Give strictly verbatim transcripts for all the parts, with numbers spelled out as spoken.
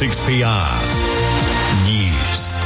six P R News.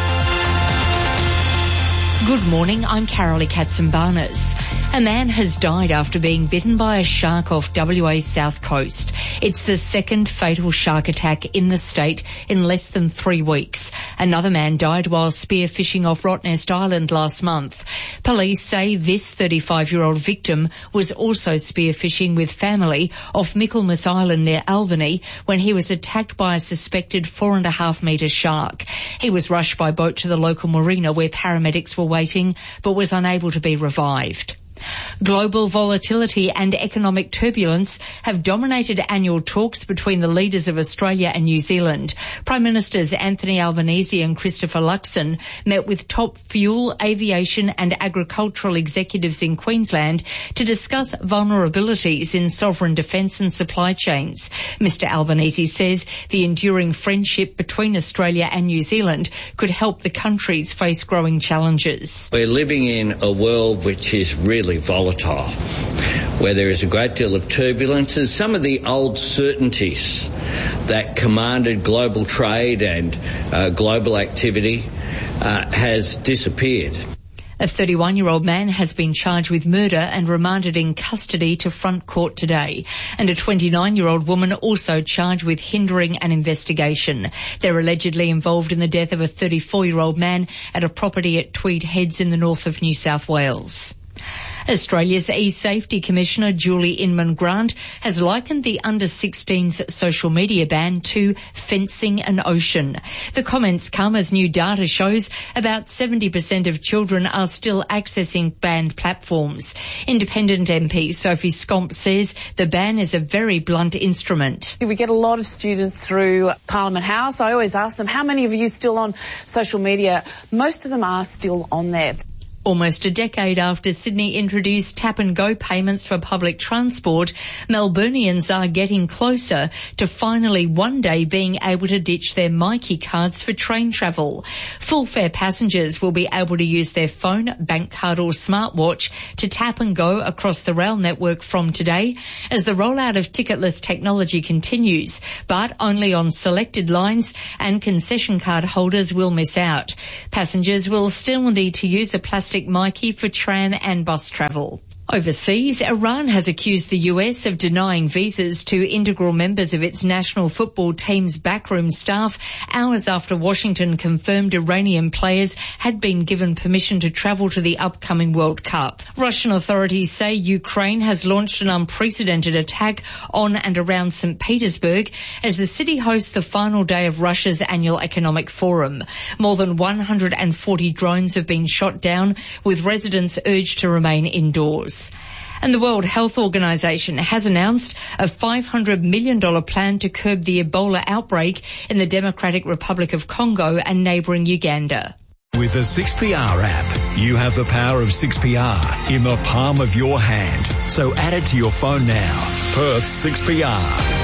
Good morning, I'm Carolee Katsimbarnas. A man has died after being bitten by a shark off W A's south coast. It's the second fatal shark attack in the state in less than three weeks. Another man died while spearfishing off Rottnest Island last month. Police say this thirty-five-year-old victim was also spearfishing with family off Michaelmas Island near Albany when he was attacked by a suspected four and a half metre shark. He was rushed by boat to the local marina where paramedics were waiting but was unable to be revived. Global volatility and economic turbulence have dominated annual talks between the leaders of Australia and New Zealand. Prime Ministers Anthony Albanese and Christopher Luxon met with top fuel, aviation and agricultural executives in Queensland to discuss vulnerabilities in sovereign defence and supply chains. Mister Albanese says the enduring friendship between Australia and New Zealand could help the countries face growing challenges. We're living in a world which is really volatile, where there is a great deal of turbulence, and some of the old certainties that commanded global trade and uh, global activity uh, has disappeared. A thirty-one-year-old man has been charged with murder and remanded in custody to front court today. And a twenty-nine-year-old woman also charged with hindering an investigation. They're allegedly involved in the death of a thirty-four-year-old man at a property at Tweed Heads in the north of New South Wales. Australia's e-Safety Commissioner Julie Inman-Grant has likened the under sixteens social media ban to fencing an ocean. The comments come as new data shows about seventy percent of children are still accessing banned platforms. Independent M P Sophie Scomp says the ban is a very blunt instrument. We get a lot of students through Parliament House. I always ask them, how many of you still on social media? Most of them are still on there. Almost a decade after Sydney introduced tap-and-go payments for public transport, Melburnians are getting closer to finally one day being able to ditch their Myki cards for train travel. Full-fare passengers will be able to use their phone, bank card or smartwatch to tap and go across the rail network from today as the rollout of ticketless technology continues, but only on selected lines, and concession card holders will miss out. Passengers will still need to use a plastic Myki for tram and bus travel. Overseas, Iran has accused the U S of denying visas to integral members of its national football team's backroom staff hours after Washington confirmed Iranian players had been given permission to travel to the upcoming World Cup. Russian authorities say Ukraine has launched an unprecedented attack on and around Saint Petersburg as the city hosts the final day of Russia's annual economic forum. More than one hundred forty drones have been shot down, with residents urged to remain indoors. And the World Health Organization has announced a five hundred million dollars plan to curb the Ebola outbreak in the Democratic Republic of Congo and neighbouring Uganda. With the six P R app, you have the power of six P R in the palm of your hand. So add it to your phone now. Perth six P R.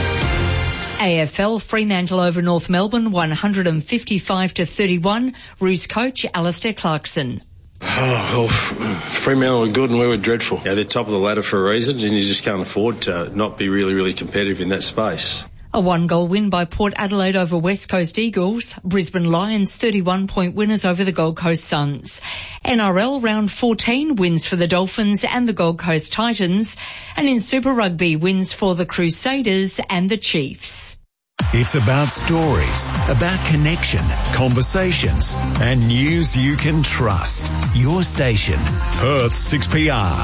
A F L, Fremantle over North Melbourne, one hundred fifty-five to thirty-one. Roos coach Alistair Clarkson. Oh, well, Fremantle were good and we were dreadful. Yeah, they're top of the ladder for a reason, and you just can't afford to not be really, really competitive in that space. A one-goal win by Port Adelaide over West Coast Eagles. Brisbane Lions thirty-one-point winners over the Gold Coast Suns. N R L round fourteen wins for the Dolphins and the Gold Coast Titans. And in Super Rugby, wins for the Crusaders and the Chiefs. It's about stories, about connection, conversations, and news you can trust. Your station, Perth six P R.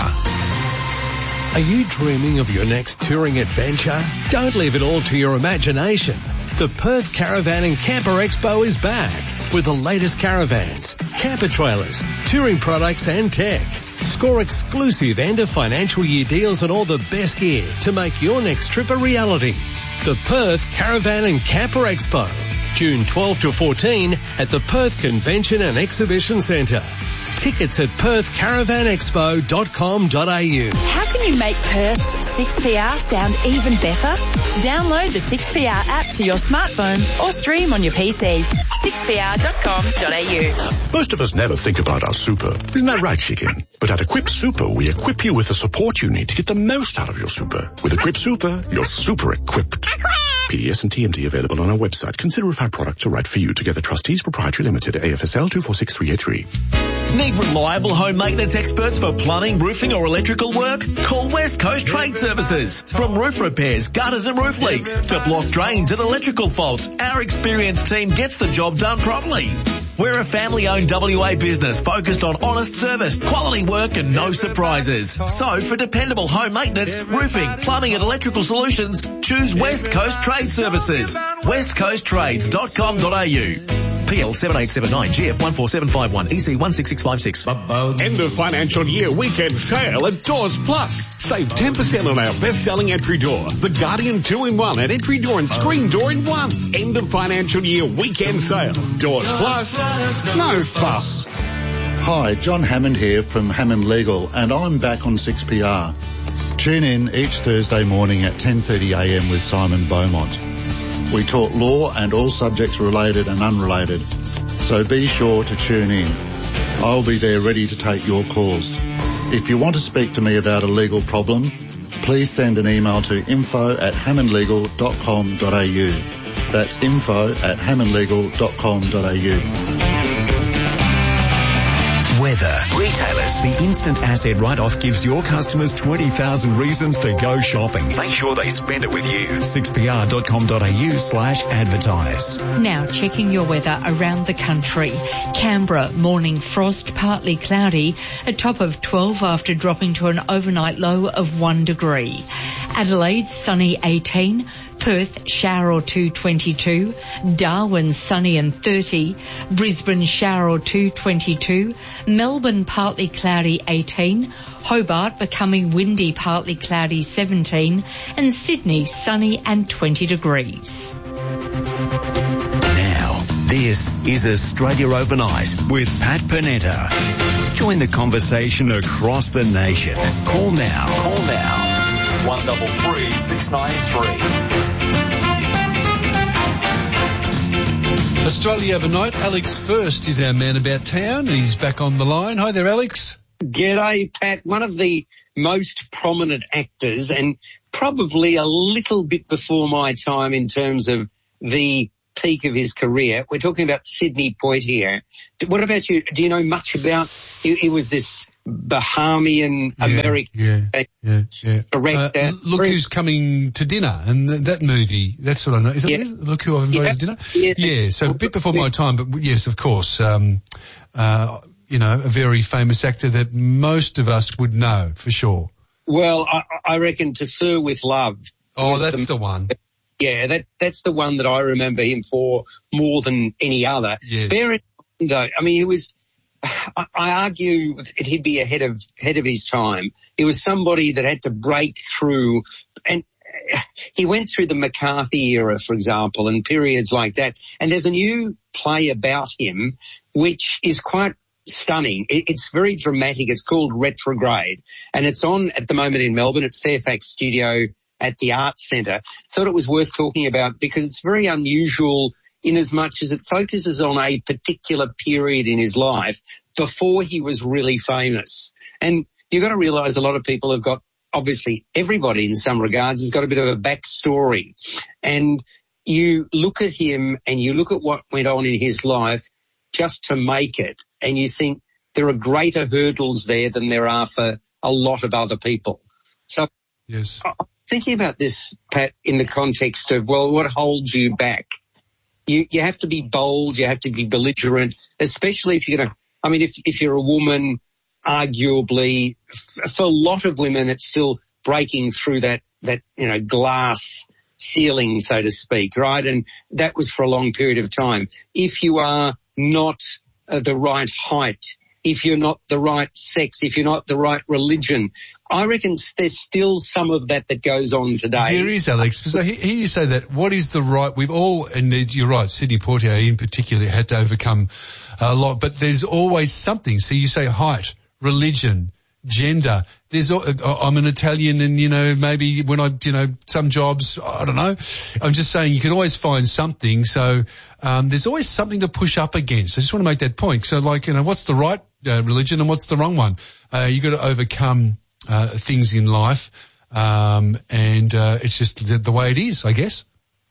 Are you dreaming of your next touring adventure? Don't leave it all to your imagination. The Perth Caravan and Camper Expo is back with the latest caravans, camper trailers, touring products and tech. Score exclusive end of financial year deals and all the best gear to make your next trip a reality. The Perth Caravan and Camper Expo, June twelfth to fourteen at the Perth Convention and Exhibition Centre. Tickets at perth caravan expo dot com dot a u. How can you make Perth's six P R sound even better? Download the six P R app to your smartphone or stream on your P C. six P R dot com dot a u. Most of us never think about our super. Isn't that right, Chicken? But at Equip Super, we equip you with the support you need to get the most out of your super. With Equip Super, you're super equipped. P D S and T M D available on our website. Consider if our products are right for you. Together Trustees Proprietary Limited, A F S L two four six three eight three. Need reliable home maintenance experts for plumbing, roofing or electrical work? Call West Coast Trade Services. From roof repairs, gutters and roof leaks to blocked drains and electrical faults, our experienced team gets the job done properly. We're a family-owned W A business focused on honest service, quality work and no surprises. So for dependable home maintenance, roofing, plumbing and electrical solutions, choose West Coast Trade Services. west coast trades dot com dot a u. P L seven eight seven nine, G F one four seven five one, E C one six six five six. End of financial year weekend sale at Doors Plus. Save ten percent on our best-selling entry door, the Guardian two in one, and entry door and screen door in one. End of financial year weekend sale. Doors Plus. No fuss. Hi, John Hammond here from Hammond Legal, and I'm back on six P R. Tune in each Thursday morning at ten thirty a m with Simon Beaumont. We talk law and all subjects related and unrelated, so be sure to tune in. I'll be there ready to take your calls. If you want to speak to me about a legal problem, please send an email to info at hammond legal dot com dot a u. That's info at hammond legal dot com dot a u. Weather. Retailers. The instant asset write-off gives your customers twenty thousand reasons to go shopping. Make sure they spend it with you. six p r dot com dot a u slash advertise. Now checking your weather around the country. Canberra, morning frost, partly cloudy, a top of twelve after dropping to an overnight low of one degree. Adelaide, sunny eighteen. Perth, shower or two, twenty-two. Darwin, sunny and thirty. Brisbane, shower or two, twenty-two. Melbourne, partly cloudy, eighteen. Hobart, becoming windy, partly cloudy, seventeen. And Sydney, sunny and twenty degrees. Now, this is Australia Overnight with Pat Panetta. Join the conversation across the nation. Call now. Call now. one double three six nine three. Australia Overnight. Alex First is our man about town. He's back on the line. Hi there, Alex. G'day, Pat. One of the most prominent actors, and probably a little bit before my time in terms of the peak of his career. We're talking about Sidney Poitier. What about you? Do you know much about, he, he was this Bahamian yeah, American yeah, yeah, yeah. director. Uh, look who's coming to dinner, and th- that movie, that's what I know. Is it, Yeah. is it Look Who I've invited Yeah. to dinner? Yeah. Yeah, so a bit before my time, but yes, of course, um, uh, you know, a very famous actor that most of us would know, for sure. Well, I, I reckon To Sir With Love. Oh, that's the, the one. Yeah, that that's the one that I remember him for more than any other. Yes. Bear in mind, though, I mean, he was, I, I argue that he'd be ahead of, ahead of his time. He was somebody that had to break through, and he went through the McCarthy era, for example, and periods like that. And there's a new play about him, which is quite stunning. It, it's very dramatic. It's called Retrograde, and it's on at the moment in Melbourne at Fairfax Studio at the Arts Centre. Thought it was worth talking about because it's very unusual in as much as it focuses on a particular period in his life before he was really famous. And you've got to realise a lot of people have got, obviously everybody in some regards has got a bit of a backstory. And you look at him and you look at what went on in his life just to make it, and you think there are greater hurdles there than there are for a lot of other people. So yes. I'm thinking about this, Pat, in the context of, well, what holds you back? You, you have to be bold, you have to be belligerent, especially if you're going to, I mean, if, if you're a woman, arguably, f- for a lot of women, it's still breaking through that, that, you know, glass ceiling, so to speak, right? And that was for a long period of time. If you are not uh, the right height, if you're not the right sex, if you're not the right religion, I reckon there's still some of that that goes on today. There is, Alex, because I hear you say that. What is the right? We've all, and you're right, Sidney Poitier in particular had to overcome a lot, but there's always something. So you say height, religion, gender. There's, I'm an Italian, and you know, maybe when I, you know, some jobs, I don't know. I'm just saying you can always find something. So um, there's always something to push up against. I just want to make that point. So, like, you know, what's the right uh, religion and what's the wrong one? Uh, you got to overcome uh, things in life, um, and uh, it's just the, the way it is, I guess.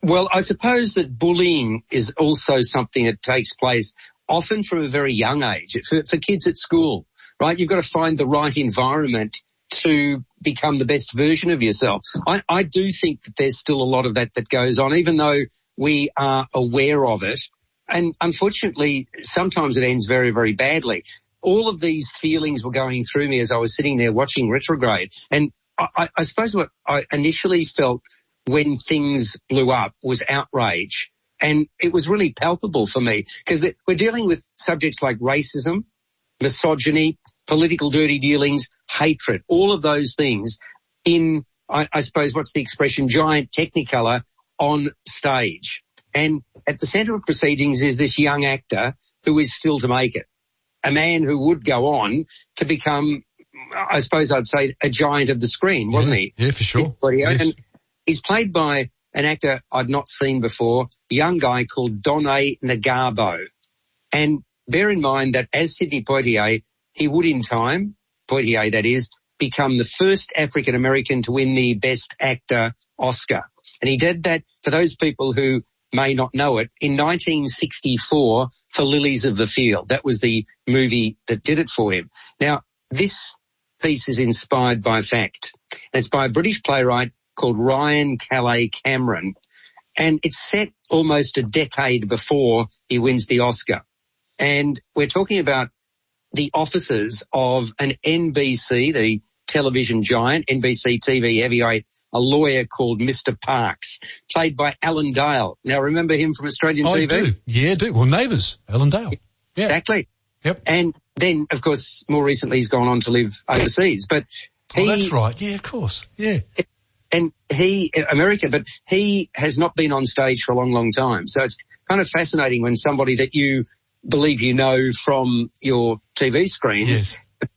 Well, I suppose that bullying is also something that takes place often from a very young age for, for kids at school, right? You've got to find the right environment to become the best version of yourself. I, I do think that there's still a lot of that that goes on, even though we are aware of it. And unfortunately, sometimes it ends very, very badly. All of these feelings were going through me as I was sitting there watching Retrograde. And I, I suppose what I initially felt when things blew up was outrage. And it was really palpable for me because we're dealing with subjects like racism, misogyny, political dirty dealings, hatred, all of those things in, I, I suppose, what's the expression, giant technicolor on stage. And at the centre of proceedings is this young actor who is still to make it, a man who would go on to become, I suppose I'd say, a giant of the screen, wasn't yeah, he? Yeah, for sure. Yes. Yes. And he's played by an actor I'd not seen before, a young guy called Donné Ngabo. And bear in mind that as Sidney Poitier, he would in time, Poitier that is, become the first African American to win the Best Actor Oscar. And he did that, for those people who may not know it, in nineteen sixty-four for Lilies of the Field. That was the movie that did it for him. Now, this piece is inspired by fact. And it's by a British playwright called Ryan Calais Cameron. And it's set almost a decade before he wins the Oscar. And we're talking about the offices of an N B C, the television giant, N B C T V heavyweight, a lawyer called Mister Parks, played by Alan Dale. Now, remember him from Australian I T V? I do. Yeah, I do. Well, Neighbours, Alan Dale. Yeah. Exactly. Yep. And then, of course, more recently he's gone on to live overseas. But he, oh, that's right. Yeah, of course. Yeah. And he, America, but he has not been on stage for a long, long time. So it's kind of fascinating when somebody that you believe you know from your T V screens yes.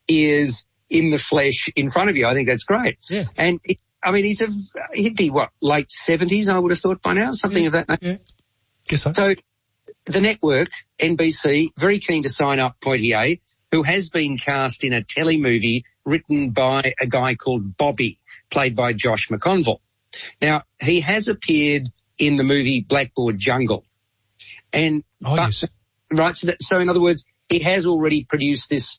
is in the flesh in front of you. I think that's great. Yeah. And it, I mean, he's a, he'd be what, late seventies, I would have thought by now, something yeah. of that nature. Yeah. Guess so. So the network, N B C, very keen to sign up Poitier, who has been cast in a telemovie written by a guy called Bobby, played by Josh McConville. Now, he has appeared in the movie Blackboard Jungle. And, oh, but, yes. right, so, that, so in other words, he has already produced this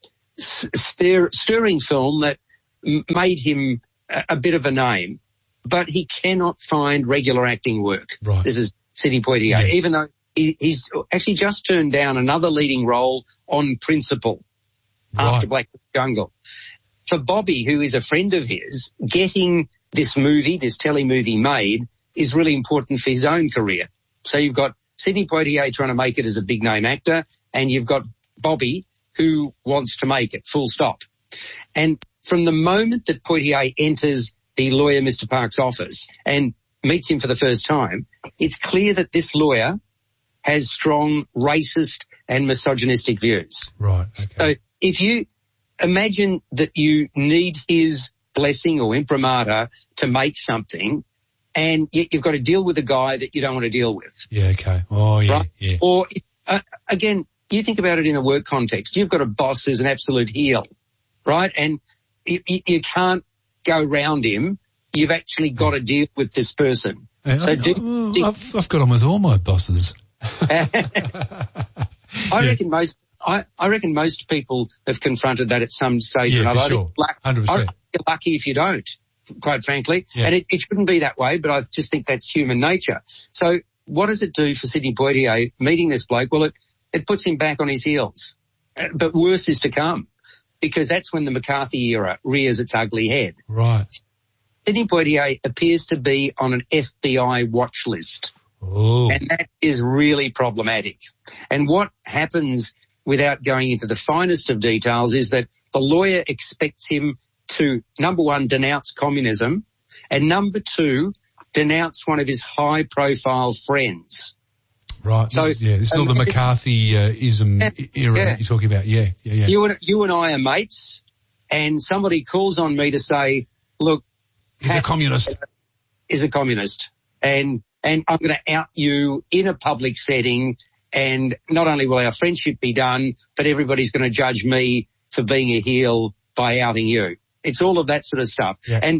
stir, stirring film that m- made him a, a bit of a name, but he cannot find regular acting work. Right. This is Sidney Poitier, yes. even though he, he's actually just turned down another leading role on Principal right. after Blackboard Jungle. For Bobby, who is a friend of his, getting this movie, this telemovie made is really important for his own career. So you've got Sidney Poitier trying to make it as a big name actor, and you've got Bobby who wants to make it, full stop. And from the moment that Poitier enters the lawyer Mister Parks' office and meets him for the first time, it's clear that this lawyer has strong racist and misogynistic views. Right. Okay. So if you imagine that you need his blessing or imprimatur to make something, and yet you've got to deal with a guy that you don't want to deal with. Yeah, okay. Oh, yeah, right? yeah. Or, uh, again, you think about it in a work context. You've got a boss who's an absolute heel, right? And you, you, you can't go round him. You've actually got to deal with this person. Hey, so I, do, I, do, I've, I've got on with all my bosses. I Yeah. reckon most, I, I reckon most people have confronted that at some stage Yeah, or another. for I think sure. luck- one hundred I percent. think you're lucky if you don't, quite frankly. Yeah. And it, it shouldn't be that way, but I just think that's human nature. So what does it do for Sidney Poitier meeting this bloke? Well, it, it puts him back on his heels. Uh, But worse is to come, because that's when the McCarthy era rears its ugly head. Right. Sidney Poitier appears to be on an F B I watch list. Oh. And that is really problematic. And what happens, without going into the finest of details, is that the lawyer expects him to, number one, denounce communism, and number two, denounce one of his high-profile friends. Right. So, this is, yeah, this is all the McCarthy-ism uh, era yeah. that you're talking about. Yeah, yeah, yeah. You and, you and I are mates, and somebody calls on me to say, look, He's a communist. Is a communist. And, and I'm going to out you in a public setting, and not only will our friendship be done, but everybody's going to judge me for being a heel by outing you. It's all of that sort of stuff. Yeah. And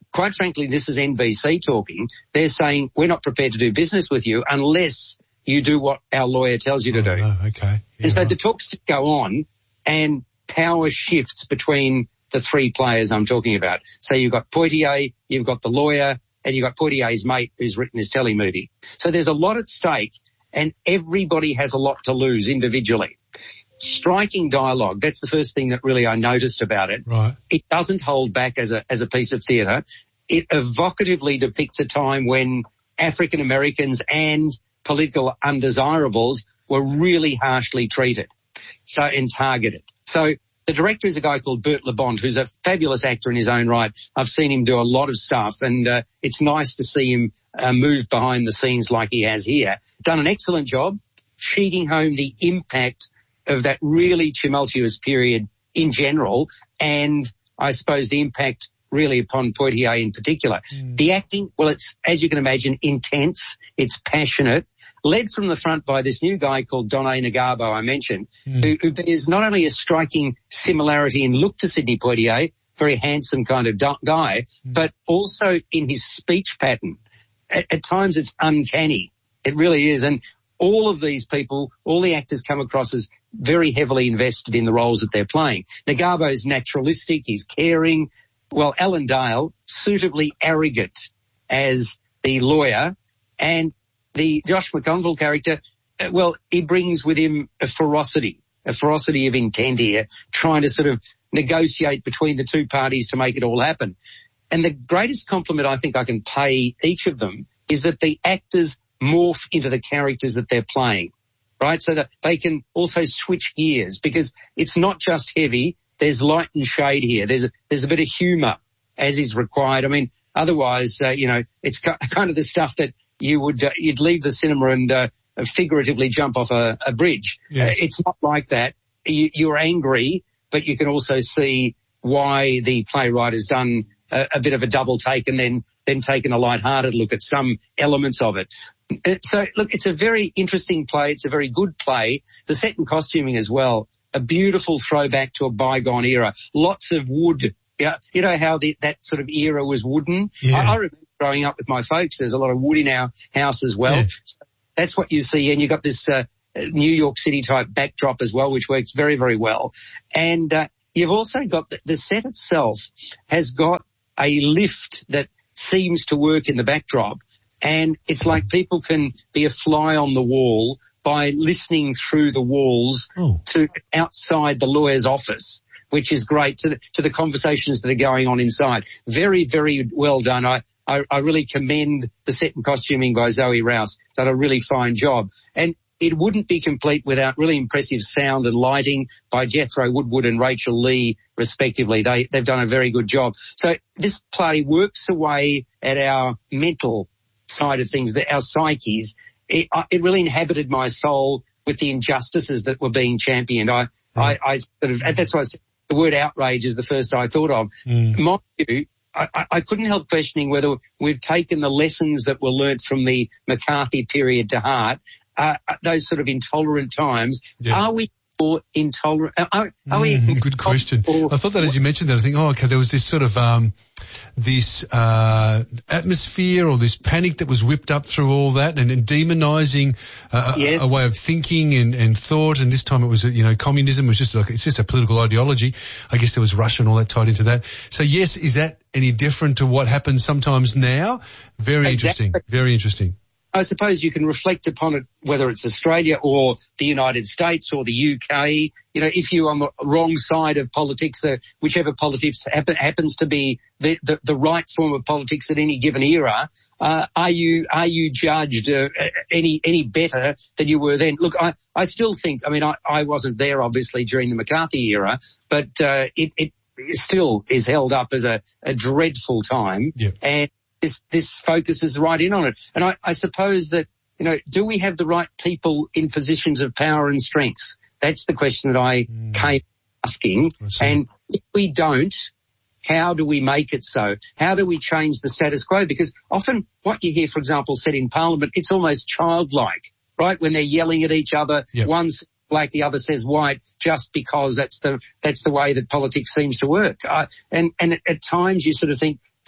quite frankly, this is N B C talking. They're saying we're not prepared to do business with you unless you do what our lawyer tells you to oh, do. No, okay. Yeah, and so right. the talks go on and power shifts between the three players I'm talking about. So you've got Poitier, you've got the lawyer, and you've got Poitier's mate who's written his telly movie. So there's a lot at stake, and everybody has a lot to lose individually. Striking dialogue, that's the first thing that really I noticed about it. Right. It doesn't hold back as a as a piece of theatre. It evocatively depicts a time when African Americans and political undesirables were really harshly treated so and targeted. So the director is a guy called Burt LeBond, who's a fabulous actor in his own right. I've seen him do a lot of stuff, and uh, it's nice to see him uh, move behind the scenes like he has here. Done an excellent job sheeting home the impact of that really tumultuous period in general, and I suppose the impact really upon Poitier in particular. Mm. The acting, well, it's, as you can imagine, intense, it's passionate, led from the front by this new guy called Done Ngabo I mentioned, mm. who, who bears not only a striking similarity in look to Sidney Poitier, very handsome kind of do- guy, mm. but also in his speech pattern. At, at times it's uncanny. It really is. And all of these people, all the actors come across as very heavily invested in the roles that they're playing. Ngabo is naturalistic, he's caring. Well, Alan Dale, suitably arrogant as the lawyer, and the Josh McConville character, well, he brings with him a ferocity, a ferocity of intent here, trying to sort of negotiate between the two parties to make it all happen. And the greatest compliment I think I can pay each of them is that the actors morph into the characters that they're playing, right? So that they can also switch gears, because it's not just heavy. There's light and shade here. There's a, there's a bit of humour as is required. I mean, otherwise, uh, you know, it's kind of the stuff that you would, uh, you'd leave the cinema and uh, figuratively jump off a, a bridge. Yes. Uh, it's not like that. You, you're angry, but you can also see why the playwright has done a, a bit of a double take and then, then taken a light-hearted look at some elements of it. So, look, it's a very interesting play. It's a very good play. The set and costuming as well, a beautiful throwback to a bygone era. Lots of wood. Yeah, you know how the, that sort of era was wooden? Yeah. I, I remember growing up with my folks, there's a lot of wood in our house as well. Yeah. So that's what you see. And you've got this uh, New York City type backdrop as well, which works very, very well. And uh, you've also got the, the set itself has got a lift that seems to work in the backdrop. And it's like people can be a fly on the wall by listening through the walls oh. to outside the lawyer's office, which is great, to the, to the conversations that are going on inside. Very, very well done. I, I, I really commend the set and costuming by Zoe Rouse. Done a really fine job. And it wouldn't be complete without really impressive sound and lighting by Jethro Woodward and Rachel Lee, respectively. They, they've done a very good job. So this play works away at our mental side of things, that our psyches. It, it really inhabited my soul with the injustices that were being championed. I, mm. I, I sort of, that's why I said the word outrage is the first I thought of. Mm. Mind you, I, I couldn't help questioning whether we've taken the lessons that were learnt from the McCarthy period to heart, uh, those sort of intolerant times. Yeah. Are we more intolerant? Are, are mm, we? Good question. I thought that as you mentioned that, I think, oh, okay, there was this sort of, um, this, uh, atmosphere or this panic that was whipped up through all that, and, and demonizing, uh, yes. a, a way of thinking and, and thought. And this time it was, you know, communism was just like, it's just a political ideology. I guess there was Russia and all that tied into that. So yes, is that any different to what happens sometimes now? Very exactly. interesting. Very interesting. I suppose you can reflect upon it, whether it's Australia or the United States or the U K. You know, if you're on the wrong side of politics, uh, whichever politics happen, happens to be the, the, the right form of politics at any given era, uh, are you are you judged uh, any any better than you were then? Look, I, I still think, I mean, I, I wasn't there obviously during the McCarthy era, but uh, it, it still is held up as a, a dreadful time. Yeah. And This, this focuses right in on it. And I, I suppose that, you know, do we have the right people in positions of power and strength? That's the question that I mm. came asking. And if we don't, how do we make it so? How do we change the status quo? Because often what you hear, for example, said in Parliament, it's almost childlike, right? When they're yelling at each other, yep. one's black, the other says white, just because that's the that's the way that politics seems to work. Uh, and and at, at times you sort of think,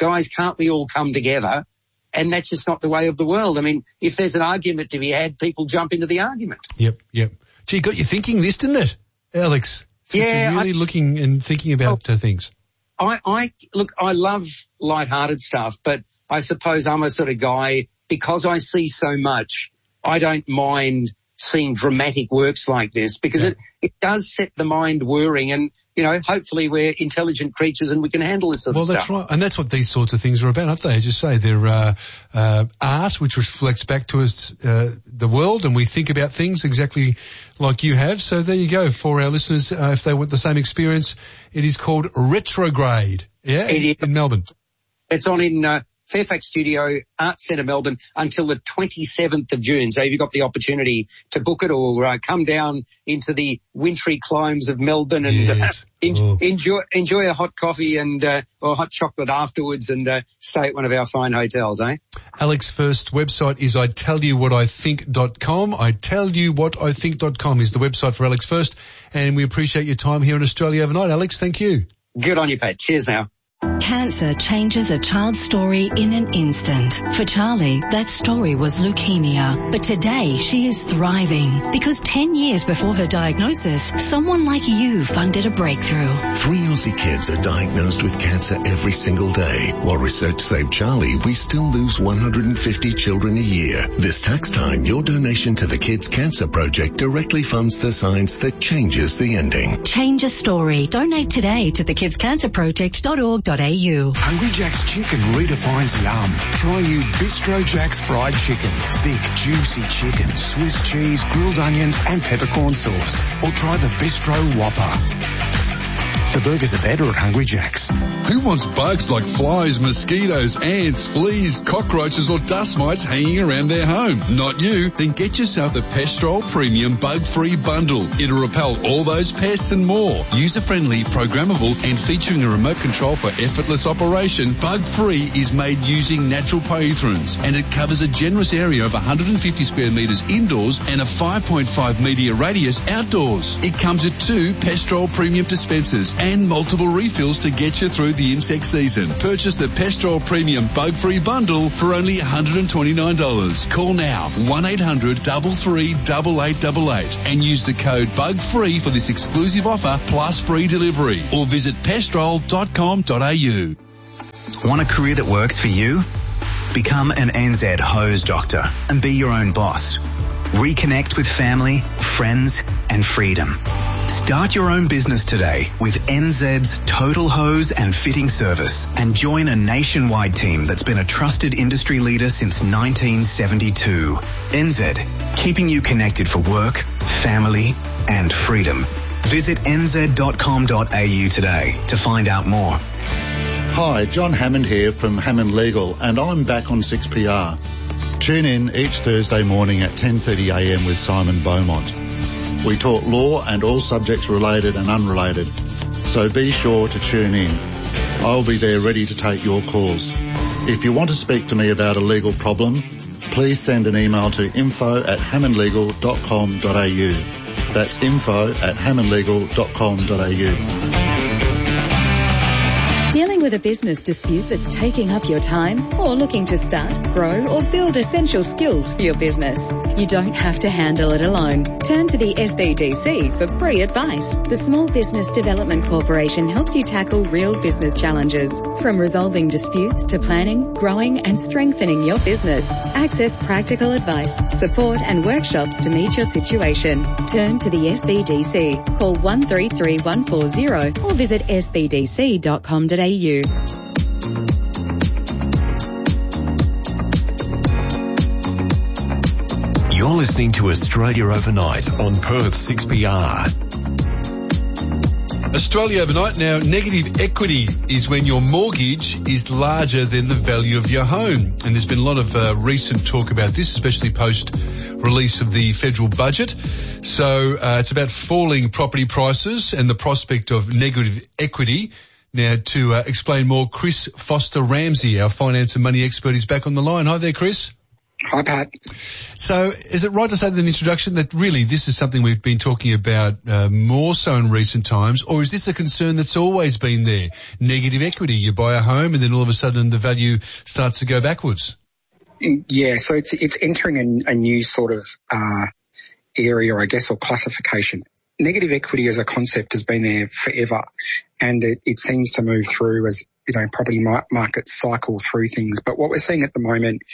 guys, can't we all come together? And that's just not the way of the world. I mean, if there's an argument to be had, people jump into the argument. Yep, yep. Gee, got you thinking this, didn't it, Alex? It's yeah. Really I, looking and thinking about uh, things. I, I, look, I love lighthearted stuff, but I suppose I'm a sort of guy, because I see so much, I don't mind seeing dramatic works like this, because yeah. it, it does set the mind whirring, and, you know, hopefully we're intelligent creatures and we can handle this sort well, of stuff. Well, that's right. And that's what these sorts of things are about, aren't they? As you say, they're uh, uh, art which reflects back to us uh, the world, and we think about things exactly like you have. So there you go. For our listeners, uh, if they want the same experience, it is called Retrograde, yeah, in, in Melbourne. It's on in uh, Fairfax Studio, Arts Centre, Melbourne, until the twenty-seventh of June. So if you've got the opportunity to book it, or uh, come down into the wintry climes of Melbourne and yes. uh, en- oh. enjoy enjoy a hot coffee and uh, or hot chocolate afterwards, and uh, stay at one of our fine hotels, eh? Alex First website is I tell you what I think dot com. I tell you what I think dot com is the website for Alex First, and we appreciate your time here in Australia overnight, Alex. Thank you. Good on you, Pat. Cheers now. Cancer changes a child's story in an instant. For Charlie, that story was leukemia. But today, she is thriving because ten years before her diagnosis, someone like you funded a breakthrough. Three Aussie kids are diagnosed with cancer every single day. While research saved Charlie, we still lose one hundred fifty children a year. This tax time, your donation to the Kids Cancer Project directly funds the science that changes the ending. Change a story. Donate today to the kids cancer project dot org dot a u. Hungry Jack's Chicken redefines yum. Try new Bistro Jack's fried chicken. Thick, juicy chicken, Swiss cheese, grilled onions and peppercorn sauce. Or try the Bistro Whopper. The burgers are better at Hungry Jack's. Who wants bugs like flies, mosquitoes, ants, fleas, cockroaches or dust mites hanging around their home? Not you. Then get yourself the Pestrol Premium Bug-Free Bundle. It'll repel all those pests and more. User-friendly, programmable and featuring a remote control for effortless operation, Bug-Free is made using natural pyrethrins, and it covers a generous area of one hundred fifty square metres indoors and a five point five metre radius outdoors. It comes with two Pestrol Premium dispensers and multiple refills to get you through the insect season. Purchase the Pestrol Premium Bug-Free Bundle for only one hundred twenty-nine dollars. Call now, one eight hundred, three three eight eight eight eight, and use the code BUGFREE for this exclusive offer plus free delivery, or visit pestrol dot com dot a u. Want a career that works for you? Become an N Z hose doctor and be your own boss. Reconnect with family, friends, and freedom. Start your own business today with N Z's Total Hose and Fitting Service, and join a nationwide team that's been a trusted industry leader since nineteen seventy-two. N Z, keeping you connected for work, family, and freedom. Visit n z dot com dot a u today to find out more. Hi, John Hammond here from Hammond Legal, and I'm back on six P R. Tune in each Thursday morning at ten thirty a m with Simon Beaumont. We talk law and all subjects related and unrelated, so be sure to tune in. I'll be there ready to take your calls. If you want to speak to me about a legal problem, please send an email to info at hammond legal dot com dot a u. That's info at hammond legal dot com dot a u. Dealing with a business dispute that's taking up your time, or looking to start, grow or build essential skills for your business? You don't have to handle it alone. Turn to the S B D C for free advice. The Small Business Development Corporation helps you tackle real business challenges, from resolving disputes to planning, growing and strengthening your business. Access practical advice, support and workshops to meet your situation. Turn to the S B D C. Call one three three one four zero or visit s b d c dot com dot a u. You're listening to Australia Overnight on Perth six P R. Australia Overnight. Now, negative equity is when your mortgage is larger than the value of your home. And there's been a lot of uh, recent talk about this, especially post-release of the federal budget. So uh, it's about falling property prices and the prospect of negative equity. Now, to uh, explain more, Chris Foster-Ramsey, our finance and money expert, is back on the line. Hi there, Chris. Hi, Pat. So is it right to say in the introduction that really this is something we've been talking about uh, more so in recent times, or is this a concern that's always been there? Negative equity, you buy a home and then all of a sudden the value starts to go backwards. Yeah, so it's it's entering a, a new sort of uh, area, I guess, or classification. Negative equity as a concept has been there forever, and it, it seems to move through as, you know, property mar- markets cycle through things. But what we're seeing at the moment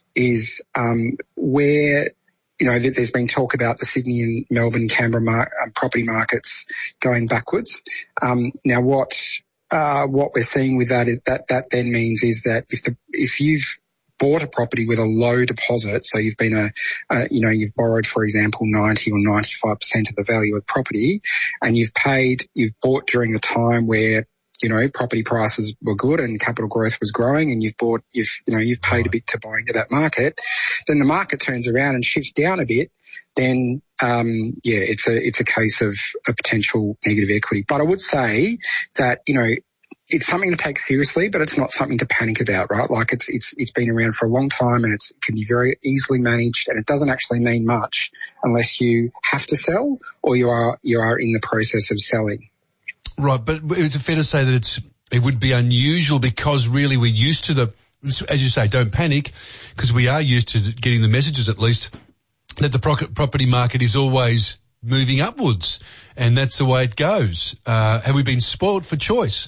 is um, where, you know, there's been talk about the Sydney and Melbourne, Canberra mar- property markets going backwards. Um, now, what uh, what we're seeing with that is that that then means is that if the if you've bought a property with a low deposit, so you've been a, uh, you know, you've borrowed, for example, ninety or ninety-five percent of the value of property, and you've paid, you've bought during a time where, you know, property prices were good and capital growth was growing, and you've bought, you've, you know, you've paid a bit to buy into that market, then the market turns around and shifts down a bit, then, um, yeah, it's a, it's a case of a potential negative equity. But I would say that, you know, it's something to take seriously, but it's not something to panic about, right? Like it's, it's, it's been around for a long time and it's, it can be very easily managed, and it doesn't actually mean much unless you have to sell or you are, you are in the process of selling. Right. But it's fair to say that it's, it would be unusual because really we're used to the, as you say, don't panic, because we are used to getting the messages at least that the pro- property market is always moving upwards, and that's the way it goes. Uh, have we been spoiled for choice?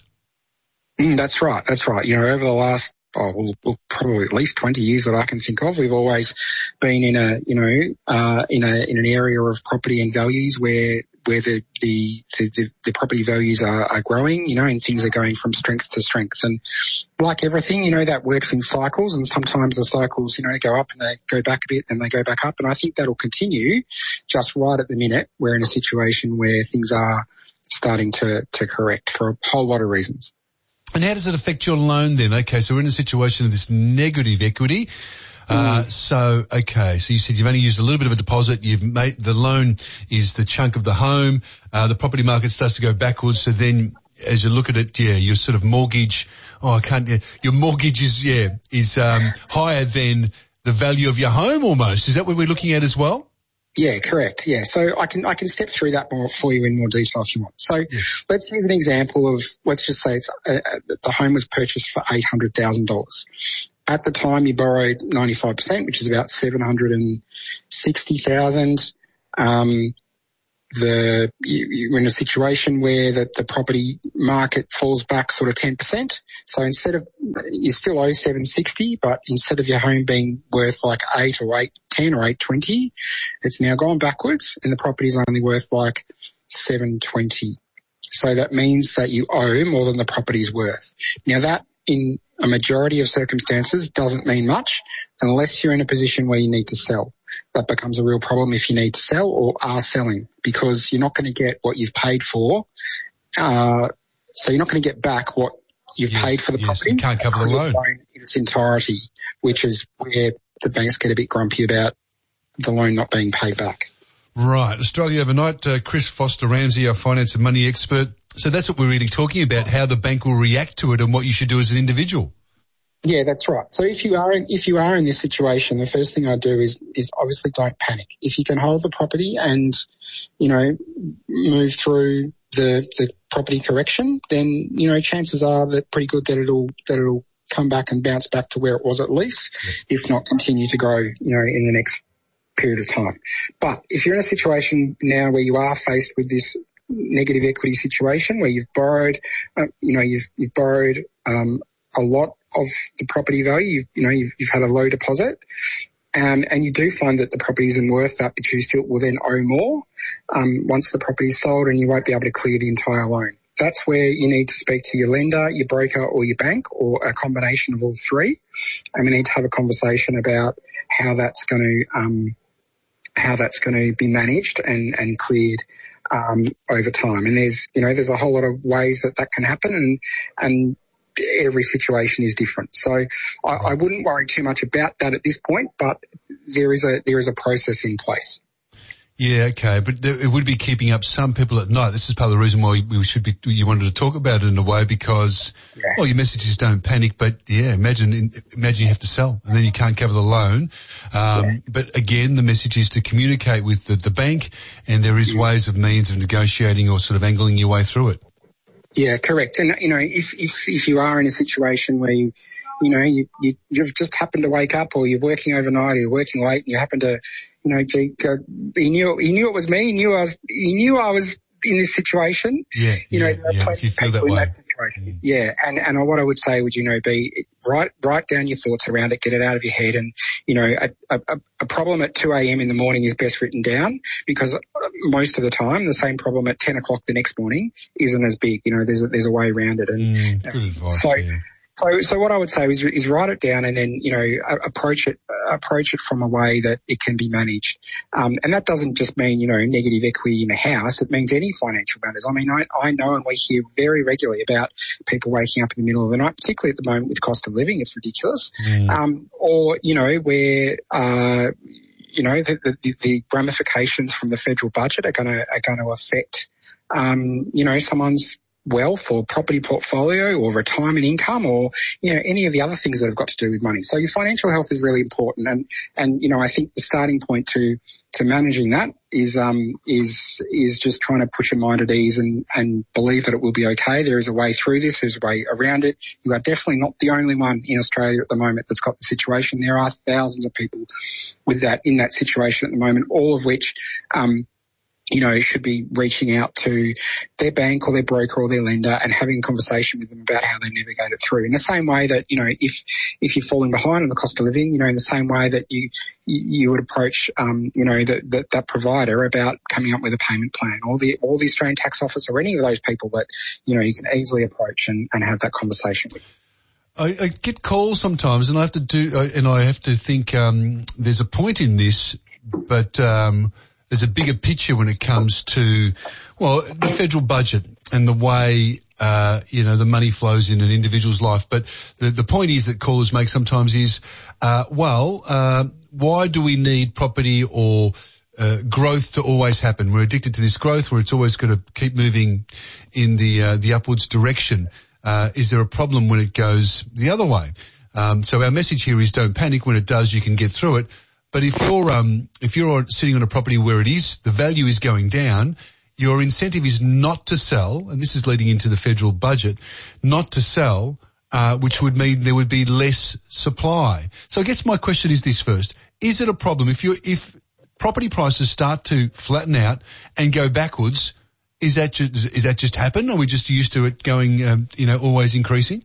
Mm, that's right. That's right. You know, over the last, oh, well, well, probably at least twenty years that I can think of, we've always been in a, you know, uh, in a, in an area of property and values where, where the, the, the, the property values are, are growing, you know, and things are going from strength to strength. And like everything, you know, that works in cycles, and sometimes the cycles, you know, go up and they go back a bit and they go back up. And I think that'll continue. Just right at the minute, we're in a situation where things are starting to, to correct for a whole lot of reasons. And how does it affect your loan then? Okay, so we're in a situation of this negative equity. Uh, mm. so, okay, so you said you've only used a little bit of a deposit. You've made, the loan is the chunk of the home. Uh, the property market starts to go backwards. So then as you look at it, yeah, your sort of mortgage, oh, I can't, yeah, your mortgage is, yeah, is, um, higher than the value of your home almost. Is that what we're looking at as well? Yeah, correct. Yeah. So I can, I can step through that more for you in more detail if you want. So yeah. Let's use an example of, let's just say it's, uh, the home was purchased for eight hundred thousand dollars. At the time you borrowed ninety-five percent, which is about seven hundred sixty thousand. Um, the, you, you're in a situation where the, the property market falls back sort of ten percent. So instead of, you still owe seven sixty, but instead of your home being worth like eight or eight ten or eight twenty, it's now gone backwards and the property's only worth like seven twenty. So that means that you owe more than the property's worth. Now that in a majority of circumstances doesn't mean much unless you're in a position where you need to sell. That becomes a real problem if you need to sell or are selling, because you're not going to get what you've paid for. Uh, so you're not going to get back what you've yes, paid for the yes, property. You can't cover the loan in its entirety, which is where the banks get a bit grumpy about the loan not being paid back. Right. Australia Overnight, uh, Chris Foster-Ramsey, our finance and money expert. So that's what we're really talking about, how the bank will react to it and what you should do as an individual. Yeah, that's right. So if you are in, if you are in this situation, the first thing I do is, is obviously don't panic. If you can hold the property and, you know, move through the, the property correction, then, you know, chances are that pretty good that it'll, that it'll come back and bounce back to where it was at least, yeah. If not continue to grow, you know, in the next period of time. But if you're in a situation now where you are faced with this negative equity situation where you've borrowed, uh, you know, you've, you've borrowed, um, a lot of the property value, you, you know, you've, you've had a low deposit, um, and you do find that the property isn't worth that, but you still will then owe more, um, once the property is sold, and you won't be able to clear the entire loan. That's where you need to speak to your lender, your broker or your bank, or a combination of all three. And we need to have a conversation about how that's going to, um, how that's going to be managed and, and cleared, um, over time. And there's, you know, there's a whole lot of ways that that can happen, and, and, every situation is different. So I, I wouldn't worry too much about that at this point, but there is a, there is a process in place. Yeah, okay, but there, it would be keeping up some people at night. This is part of the reason why we should be, you wanted to talk about it in a way because, yeah. well, your message is don't panic, but yeah, imagine, imagine you have to sell and then you can't cover the loan. Um, yeah. But again, the message is to communicate with the, the bank and there is yeah. ways of means of negotiating or sort of angling your way through it. Yeah, correct. And, you know, if, if, if you are in a situation where you, you know, you, you, you've just happened to wake up or you're working overnight or you're working late and you happen to, you know, gee, uh, he knew, he knew it was me. He knew I was, he knew I was in this situation. Yeah. You know, yeah, yeah, if you feel that way. That mm. Yeah. And, and what I would say would, you know, be write, write down your thoughts around it, get it out of your head. And, you know, a, a, a problem at two a.m. in the morning is best written down because most of the time the same problem at ten o'clock the next morning isn't as big. You know, there's a, there's a way around it. And mm, good advice, so, yeah. So, so what I would say is, is write it down and then, you know, approach it, approach it from a way that it can be managed. Um, and that doesn't just mean, you know, negative equity in a house. It means any financial matters. I mean, I, I know and we hear very regularly about people waking up in the middle of the night, particularly at the moment with cost of living. It's ridiculous. Mm. Um, or, you know, where, uh, you know, the, the, the ramifications from the federal budget are going to, are going to affect, um, you know, someone's wealth or property portfolio or retirement income or, you know, any of the other things that have got to do with money. So your financial health is really important. And, and, you know, I think the starting point to, to managing that is, um, is, is just trying to put your mind at ease and, and believe that it will be okay. There is a way through this. There's a way around it. You are definitely not the only one in Australia at the moment that's got the situation. There are thousands of people with that, in that situation at the moment, all of which, um, you know, should be reaching out to their bank or their broker or their lender and having a conversation with them about how they navigate it through. In the same way that, you know, if, if you're falling behind on the cost of living, you know, in the same way that you, you would approach, um, you know, that, that, that provider about coming up with a payment plan or the, or the Australian Tax Office or any of those people that, you know, you can easily approach and, and have that conversation with. I, I get calls sometimes and I have to do, and I have to think, um, there's a point in this, but, um, there's a bigger picture when it comes to, well, the federal budget and the way, uh, you know, the money flows in an individual's life. But the, the point is that callers make sometimes is, uh, well, uh, why do we need property or uh, growth to always happen? We're addicted to this growth where it's always going to keep moving in the, uh, the upwards direction. Uh, is there a problem when it goes the other way? Um, so our message here is don't panic. When it does, you can get through it. But if you're um if you're sitting on a property where it is, the value is going down, your incentive is not to sell, and this is leading into the federal budget, not to sell, uh, which would mean there would be less supply. So I guess my question is this first. Is it a problem if you if property prices start to flatten out and go backwards, is that just, is that just happen? Or are we just used to it going, um, you know, always increasing?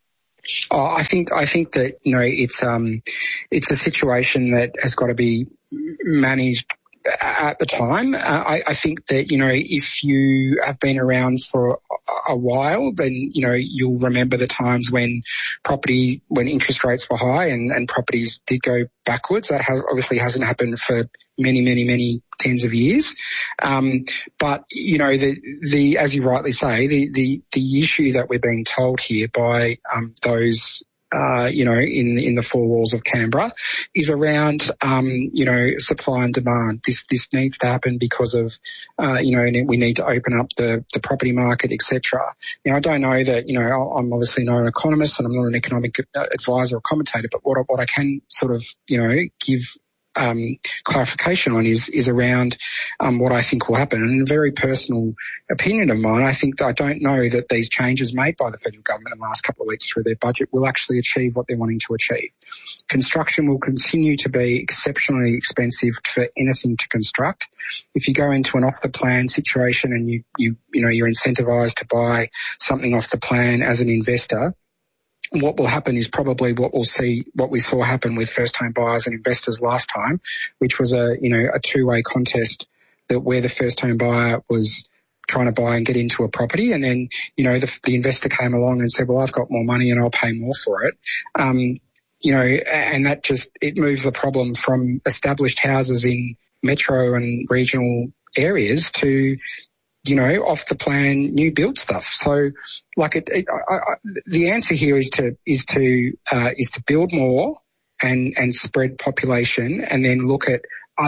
Oh, I think I think that, you know, it's um it's a situation that has got to be managed at the time. Uh, I, I think that, you know, if you have been around for a, a while, then, you know, you'll remember the times when property, when interest rates were high and, and properties did go backwards. That has, obviously hasn't happened for many, many, many tens of years. Um, but, you know, the, the, as you rightly say, the, the, the issue that we're being told here by, um, those, uh, you know, in, in the four walls of Canberra is around, um, you know, supply and demand. This, this needs to happen because of, uh, you know, we need to open up the, the property market, et cetera. Now, I don't know that, you know, I'm obviously not an economist and I'm not an economic advisor or commentator, but what, what I can sort of, you know, give Um, clarification on is, is around, um, what I think will happen. And a very personal opinion of mine, I think I don't know that these changes made by the federal government in the last couple of weeks through their budget will actually achieve what they're wanting to achieve. Construction will continue to be exceptionally expensive for anything to construct. If you go into an off the plan situation and you, you, you know, you're incentivized to buy something off the plan as an investor, what will happen is probably what we'll see, what we saw happen with first home buyers and investors last time, which was a, you know, a two-way contest that where the first home buyer was trying to buy and get into a property. And then, you know, the, the investor came along and said, well, I've got more money and I'll pay more for it. Um, you know, and that just, it moves the problem from established houses in metro and regional areas to, you know, off the plan, new build stuff. So, like, it, it, I, I, the answer here is to is to uh, is to build more and and spread population, and then look at other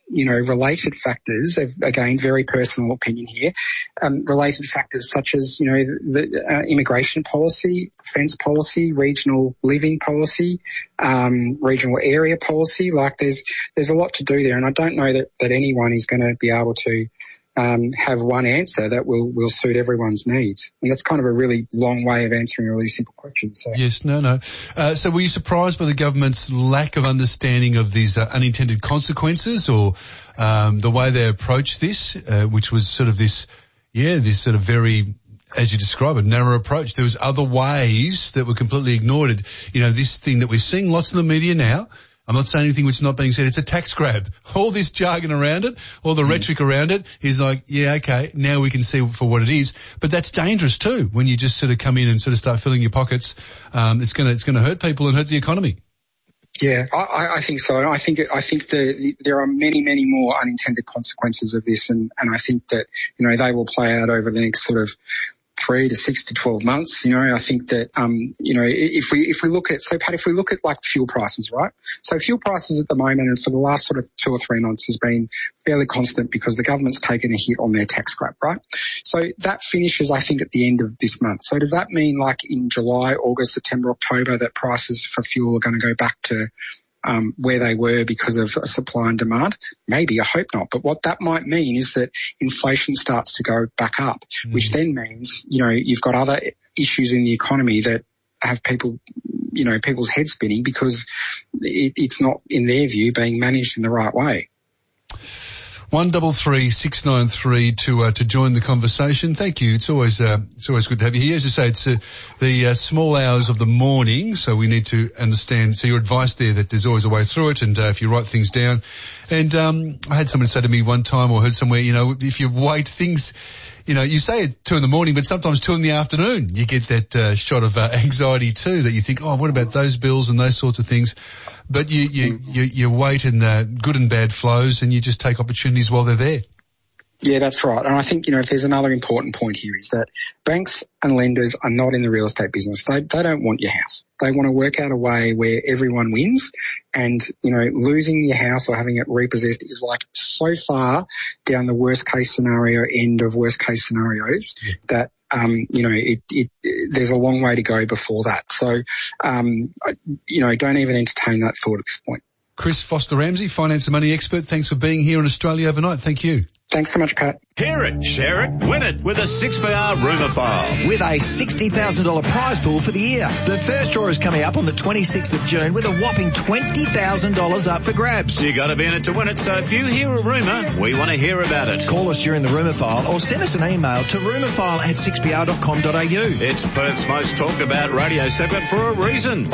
you know, related factors, again, very personal opinion here, um, related factors such as, you know, the uh, immigration policy, defence policy, regional living policy, um, regional area policy. Like there's, there's a lot to do there. And I don't know that, that anyone is going to be able to Um, have one answer that will, will suit everyone's needs. And that's kind of a really long way of answering a really simple question. So. Yes, no, no. Uh, so were you surprised by the government's lack of understanding of these uh, unintended consequences, or um, the way they approached this, uh, which was sort of this, yeah, this sort of very, as you describe it, narrow approach? There was other ways that were completely ignored. You know, this thing that we're seeing lots in the media now, I'm not saying anything which is not being said. It's a tax grab. All this jargon around it, all the mm. rhetoric around it is like, yeah, okay, now we can see for what it is. But that's dangerous too when you just sort of come in and sort of start filling your pockets. Um, it's going to, it's going to hurt people and hurt the economy. Yeah, I, I think so. I think I think the, there are many, many more unintended consequences of this, and, and I think that, you know, they will play out over the next sort of three to six to twelve months. You know, I think that, um, you know, if we, if we look at, so Pat, if we look at like fuel prices, right? So fuel prices at the moment and for the last sort of two or three months has been fairly constant because the government's taken a hit on their tax grab, right? So that finishes, I think, at the end of this month. So does that mean like in July, August, September, October that prices for fuel are going to go back to Um, where they were because of supply and demand? Maybe, I hope not. But what that might mean is that inflation starts to go back up, mm. which then means, you know, you've got other issues in the economy that have people, you know, people's heads spinning because it, it's not, in their view, being managed in the right way. One double three six nine three to uh, to join the conversation. Thank you. It's always uh, it's always good to have you here. As you say, it's uh, the uh, small hours of the morning, so we need to understand. So your advice there that there's always a way through it, and uh, if you write things down. And um, I had someone say to me one time, or heard somewhere, you know, if you wait things. You know, you say at two in the morning, but sometimes two in the afternoon, you get that uh, shot of uh, anxiety too, that you think, oh, what about those bills and those sorts of things? But you, you, you, you wait in the good and bad flows and you just take opportunities while they're there. Yeah, that's right. And I think, you know, if there's another important point here is that banks and lenders are not in the real estate business. They, they don't want your house. They want to work out a way where everyone wins, and, you know, losing your house or having it repossessed is like so far down the worst case scenario end of worst case scenarios yeah. that, um, you know, it, it, it, there's a long way to go before that. So, um, you know, don't even entertain that thought at this point. Chris Foster-Ramsey, finance and money expert. Thanks for being here in Australia overnight. Thank you. Thanks so much, Pat. Hear it, share it, win it with a six P R rumour file. With a sixty thousand dollars prize pool for the year. The first draw is coming up on the twenty-sixth of June with a whopping twenty thousand dollars up for grabs. You got to be in it to win it, so if you hear a rumour, we want to hear about it. Call us during the rumour file or send us an email to rumourfile at six p r dot com dot a u. It's Perth's most talked about radio segment for a reason.